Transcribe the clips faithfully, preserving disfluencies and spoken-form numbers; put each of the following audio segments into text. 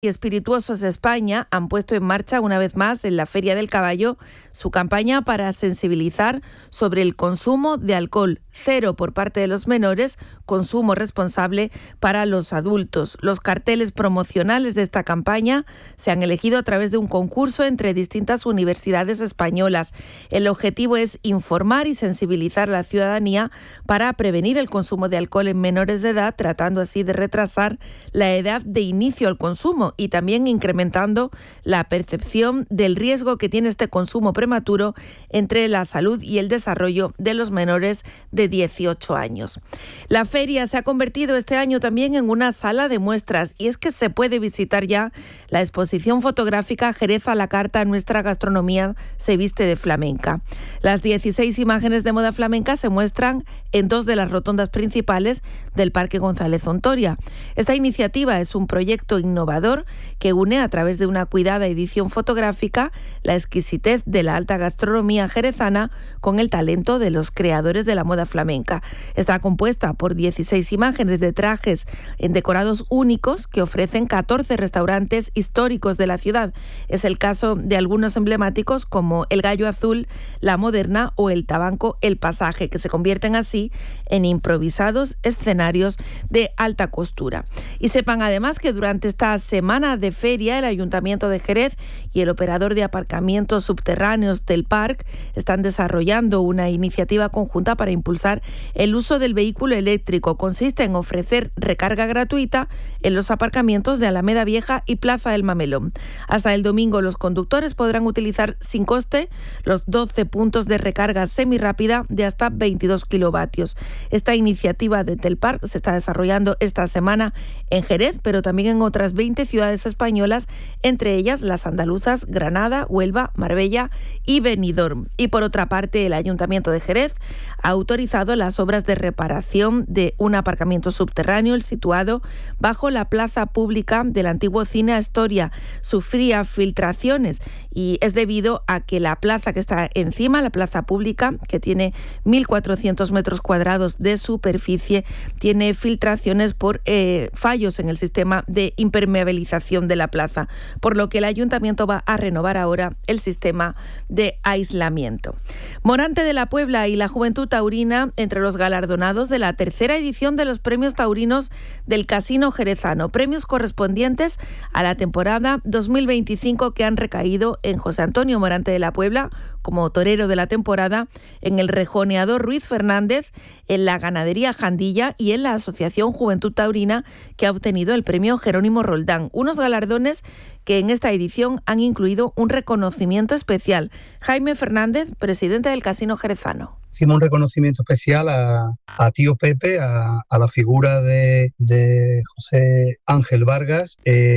Y Espirituosos de España han puesto en marcha una vez más en la Feria del Caballo su campaña para sensibilizar sobre el consumo de alcohol. Cero por parte de los menores, consumo responsable para los adultos. Los carteles promocionales de esta campaña se han elegido a través de un concurso entre distintas universidades españolas. El objetivo es informar y sensibilizar a la ciudadanía para prevenir el consumo de alcohol en menores de edad, tratando así de retrasar la edad de inicio al consumo y también incrementando la percepción del riesgo que tiene este consumo prematuro entre la salud y el desarrollo de los menores de dieciocho años. La feria se ha convertido este año también en una sala de muestras y es que se puede visitar ya la exposición fotográfica Jerez a la carta, nuestra gastronomía se viste de flamenca. Las dieciséis imágenes de moda flamenca se muestran en dos de las rotondas principales del Parque González Ontoria. Esta iniciativa es un proyecto innovador que une a través de una cuidada edición fotográfica la exquisitez de la alta gastronomía jerezana con el talento de los creadores de la moda flamenca. Está compuesta por dieciséis imágenes de trajes en decorados únicos que ofrecen catorce restaurantes históricos de la ciudad. Es el caso de algunos emblemáticos como el Gallo Azul, La Moderna o el Tabanco El Pasaje, que se convierten así en improvisados escenarios de alta costura. Y sepan además que durante esta semana de feria el Ayuntamiento de Jerez y el operador de aparcamientos subterráneos del Parc están desarrollando una iniciativa conjunta para impulsar el uso del vehículo eléctrico. Consiste en ofrecer recarga gratuita en los aparcamientos de Alameda Vieja y Plaza del Mamelón. Hasta el domingo los conductores podrán utilizar sin coste los doce puntos de recarga semirápida de hasta veintidós kilovatios. Esta iniciativa de Telparc se está desarrollando esta semana en Jerez, pero también en otras veinte ciudades españolas, entre ellas las andaluzas Granada, Huelva, Marbella y Benidorm. Y por otra parte, el Ayuntamiento de Jerez ha autorizado las obras de reparación de un aparcamiento subterráneo, el situado bajo la plaza pública del antiguo Cine Astoria. Sufría filtraciones y es debido a que la plaza que está encima, la plaza pública, que tiene mil cuatrocientos metros cuadrados de superficie, tiene filtraciones por eh, fallos en el sistema de impermeabilización de la plaza, por lo que el Ayuntamiento va a renovar ahora el sistema de aislamiento. Morante de la Puebla y la Juventud Taurina entre los galardonados de la tercera edición de los Premios Taurinos del Casino Jerezano, premios correspondientes a la temporada dos mil veinticinco que han recaído en José Antonio Morante de la Puebla como torero de la temporada, en el rejoneador Ruiz Fernández, en la ganadería Jandilla y en la Asociación Juventud Taurina, que ha obtenido el premio Jerónimo Roldán. Unos galardones que en esta edición han incluido un reconocimiento especial. Jaime Fernández, presidente del Casino Jerezano. Hicimos un reconocimiento especial a, a tío Pepe, a, a la figura de, de José Ángel Vargas,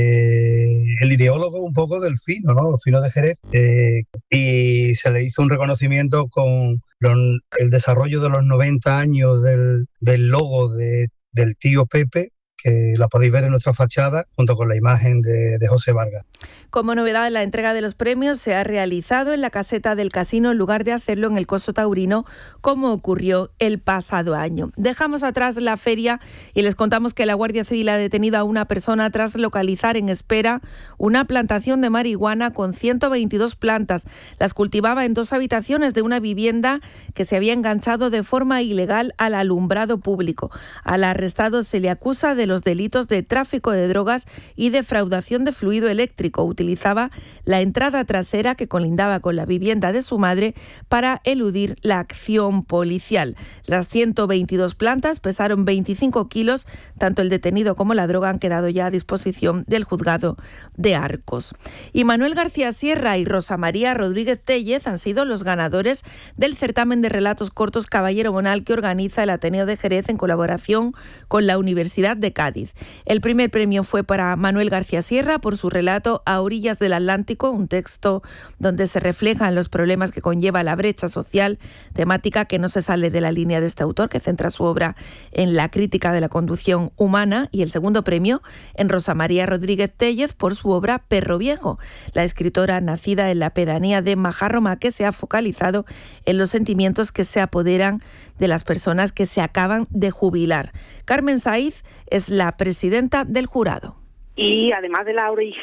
eh, el ideólogo un poco del fino, ¿no? Los finos de Jerez, eh, y se le hizo un reconocimiento con los, el desarrollo de los noventa años del, del logo de, del tío Pepe, que la podéis ver en nuestra fachada junto con la imagen de, de José Vargas. Como novedad, la entrega de los premios se ha realizado en la caseta del casino en lugar de hacerlo en el Coso Taurino, como ocurrió el pasado año. Dejamos atrás la feria y les contamos que la Guardia Civil ha detenido a una persona tras localizar en Espera una plantación de marihuana con ciento veintidós plantas. Las cultivaba en dos habitaciones de una vivienda que se había enganchado de forma ilegal al alumbrado público. Al arrestado se le acusa de los delitos de tráfico de drogas y defraudación de fluido eléctrico. Utilizaba la entrada trasera que colindaba con la vivienda de su madre para eludir la acción policial. Las ciento veintidós plantas pesaron veinticinco kilos. Tanto el detenido como la droga han quedado ya a disposición del juzgado de Arcos. Y Manuel García Sierra y Rosa María Rodríguez Tellez han sido los ganadores del certamen de relatos cortos Caballero Bonal que organiza el Ateneo de Jerez en colaboración con la Universidad de Cádiz. El primer premio fue para Manuel García Sierra por su relato A orillas del Atlántico, un texto donde se reflejan los problemas que conlleva la brecha social, temática que no se sale de la línea de este autor, que centra su obra en la crítica de la conducción humana. Y el segundo premio en Rosa María Rodríguez Tellez por su obra Perro Viejo, la escritora nacida en la pedanía de Majarroma, que se ha focalizado en los sentimientos que se apoderan de las personas que se acaban de jubilar. Carmen Saiz es la presidenta del jurado. y además de la origina